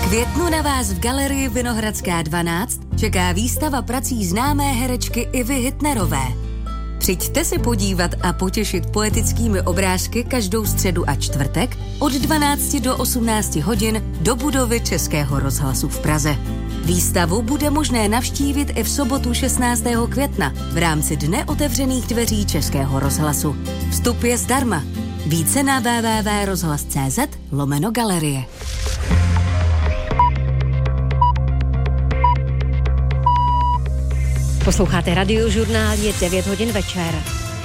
květnu na vás v galerii Vinohradská 12 čeká výstava prací známé herečky Ivy Hitnerové. Přijďte se podívat a potěšit poetickými obrázky každou středu a čtvrtek od 12 do 18 hodin do budovy Českého rozhlasu v Praze. Výstavu bude možné navštívit i v sobotu 16. května v rámci Dne otevřených dveří Českého rozhlasu. Vstup je zdarma. Více na www.rozhlas.cz/galerie. Posloucháte Radiožurnál, je 9 hodin večer.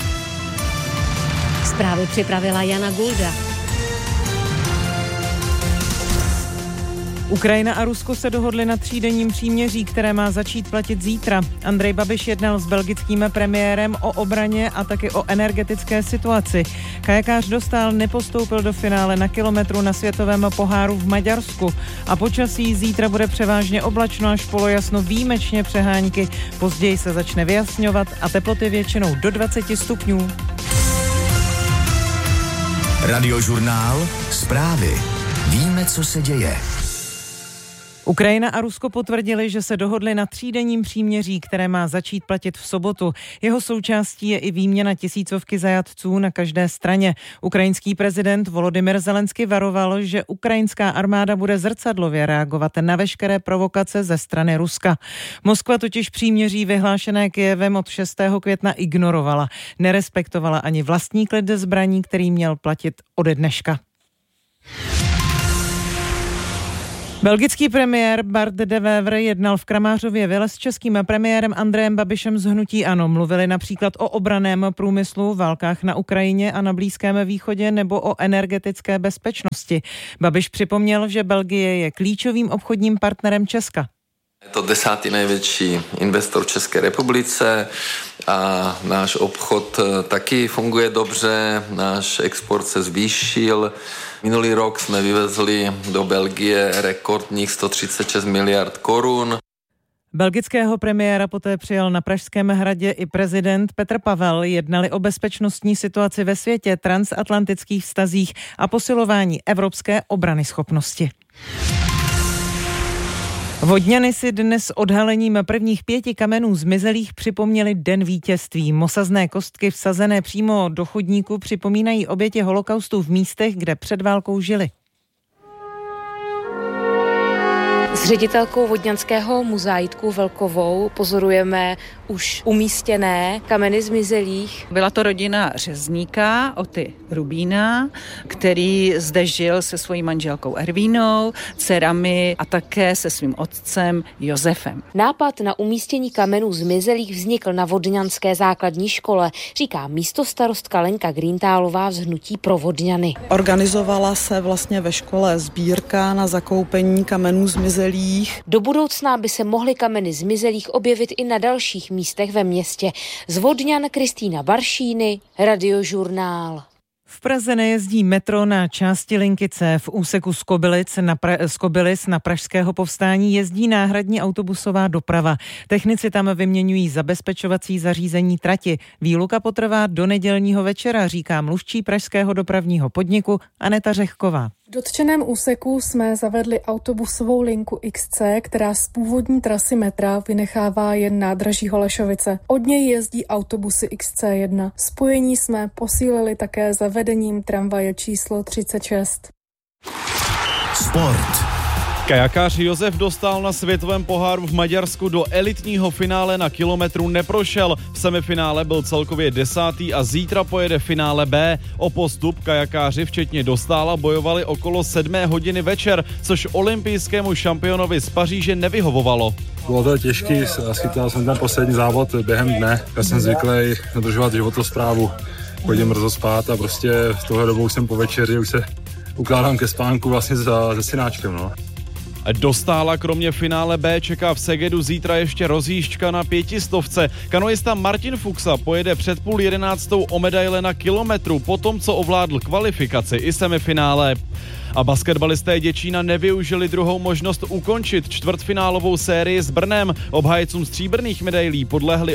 Zprávy připravila Jana Gulda. Ukrajina a Rusko se dohodly na 3denním příměří, které má začít platit zítra. Andrej Babiš jednal s belgickým premiérem o obraně a taky o energetické situaci. Kajakář Dostál nepostoupil do finále na kilometru na světovém poháru v Maďarsku. A počasí zítra bude převážně oblačno až polojasno, výjimečně přehánky. Později se začne vyjasňovat a teploty většinou do 20 stupňů. Radiožurnál, zprávy. Víme, co se děje. Ukrajina a Rusko potvrdili, že se dohodli na 3denním příměří, které má začít platit v sobotu. Jeho součástí je i výměna tisícovky zajatců na každé straně. Ukrajinský prezident Volodymyr Zelensky varoval, že ukrajinská armáda bude zrcadlově reagovat na veškeré provokace ze strany Ruska. Moskva totiž příměří vyhlášené Kyjevem od 6. května ignorovala. Nerespektovala ani vlastní klid zbraní, který měl platit ode dneška. Belgický premiér Bart de Wever jednal v Kramářově vile s českým premiérem Andrejem Babišem z hnutí ANO. Mluvili například o obranném průmyslu, válkách na Ukrajině a na Blízkém východě nebo o energetické bezpečnosti. Babiš připomněl, že Belgie je klíčovým obchodním partnerem Česka. Je to 10. největší investor v České republice a náš obchod taky funguje dobře, náš export se zvýšil. Minulý rok jsme vyvezli do Belgie rekordních 136 miliard korun. Belgického premiéra poté přijal na Pražském hradě i prezident Petr Pavel. Jednali o bezpečnostní situaci ve světě, transatlantických vztazích a posilování evropské obranyschopnosti. Vodňany si dnes odhalením prvních 5 kamenů zmizelých připomněli Den vítězství. Mosazné kostky vsazené přímo do chodníku připomínají oběti holokaustu v místech, kde před válkou žili. S ředitelkou Vodňanského muzea Jitkou Velkovou pozorujeme už umístěné kameny zmizelých. Byla to rodina řezníka Oty Rubína, který zde žil se svojí manželkou Ervínou, dcerami a také se svým otcem Josefem. Nápad na umístění kamenů zmizelých vznikl na Vodňanské základní škole, říká místostarostka Lenka Greentálová z hnutí Pro Vodňany. Organizovala se vlastně ve škole sbírka na zakoupení kamenů zmizelých. Do budoucna by se mohly kameny zmizelých objevit i na dalších místech ve městě. Z Vodňan Kristýna Baršíny, Radiožurnál. V Praze nejezdí metro na části linky C. V úseku z Kobylis na Pražského Povstání jezdí náhradní autobusová doprava. Technici tam vyměňují zabezpečovací zařízení trati. Výluka potrvá do nedělního večera, říká mluvčí pražského dopravního podniku Aneta Řehková. V dotčeném úseku jsme zavedli autobusovou linku XC, která z původní trasy metra vynechává jen nádraží Holešovice. Od něj jezdí autobusy XC1. Spojení jsme posílili také zavedením tramvaje číslo 36. Sport. Kajakář Josef Dostál na světovém poháru v Maďarsku do elitního finále na kilometru neprošel. V semifinále byl celkově 10. a zítra pojede finále B. O postup kajakáři včetně Dostála bojovali okolo 7 hodiny večer, což olympijskému šampionovi z Paříže nevyhovovalo. Bylo to těžký, schytal jsem ten poslední závod během dne. Já jsem zvyklý dodržovat životosprávu, chodím brzo spát a prostě v tohle dobou jsem po večeři už se ukládám ke spánku vlastně se synáčkem. No. Dostála kromě finále B čeká v Segedu zítra ještě rozjížďka na 500. Kanoista Martin Fuxa pojede před 10:30 o medaile na kilometru, potom co ovládl kvalifikaci i semifinále. A basketbalisté Děčína nevyužili druhou možnost ukončit čtvrtfinálovou sérii s Brnem. Obhájcům stříbrných medailí podlehli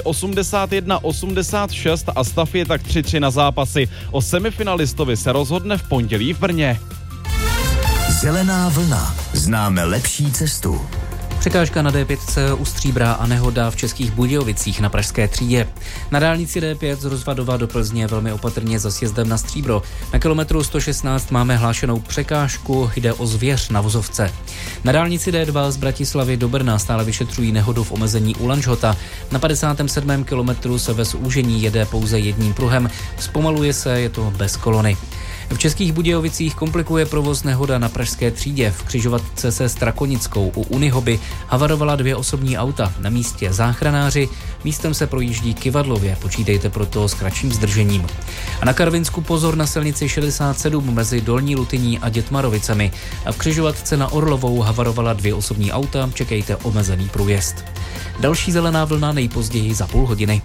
81-86 a stav je tak 3-3 na zápasy. O semifinalistovi se rozhodne v pondělí v Brně. Zelená vlna. Známe lepší cestu. Překážka na D5 u Stříbra a nehoda v Českých Budějovicích na Pražské třídě. Na dálnici D5 z Rozvadova do Plzně velmi opatrně za sjezdem na Stříbro. Na kilometru 116 máme hlášenou překážku, jde o zvěř na vozovce. Na dálnici D2 z Bratislavy do Brna stále vyšetřují nehodu v omezení u Lanžhota. Na 57. kilometru se bez úžení jede pouze jedním pruhem. Zpomaluje se, je to bez kolony. V Českých Budějovicích komplikuje provoz nehoda na Pražské třídě. V křižovatce se Strakonickou u Unihoby havarovala 2 osobní auta. Na místě záchranáři, místem se projíždí kyvadlově, počítejte proto s kratším zdržením. A na Karvinsku pozor na silnici 67 mezi Dolní Lutyní a Dětmarovicemi. A v křižovatce na Orlovou havarovala 2 osobní auta, čekejte omezený průjezd. Další zelená vlna nejpozději za půl hodiny.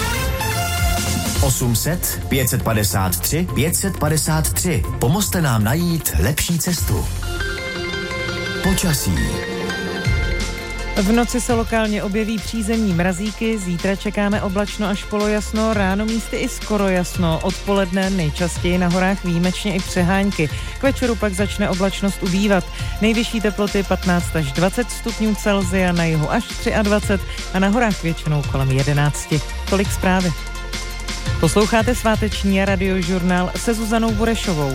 800 553 553. Pomozte nám najít lepší cestu. Počasí. V noci se lokálně objeví přízemní mrazíky, zítra čekáme oblačno až polojasno, ráno místy i skoro jasno, odpoledne nejčastěji na horách výjimečně i přehánky. K večeru pak začne oblačnost ubývat. Nejvyšší teploty 15 až 20 stupňů Celsia, na jihu až 23 a na horách většinou kolem 11. Tolik zprávy. Posloucháte sváteční radiožurnál se Zuzanou Burešovou.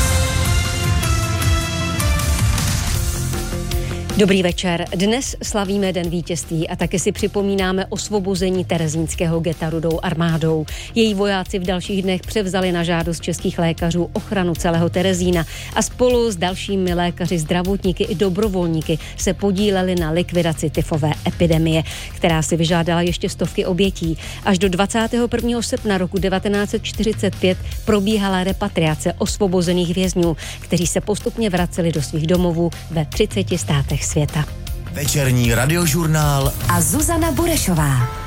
Dobrý večer. Dnes slavíme Den vítězství a taky si připomínáme osvobození terezínského geta Rudou armádou. Její vojáci v dalších dnech převzali na žádost českých lékařů ochranu celého Terezína a spolu s dalšími lékaři, zdravotníky i dobrovolníky se podíleli na likvidaci tyfové epidemie, která si vyžádala ještě stovky obětí. Až do 21. srpna roku 1945 probíhala repatriace osvobozených vězňů, kteří se postupně vraceli do svých domovů ve 30 státech světa. Večerní radiožurnál a Zuzana Burešová.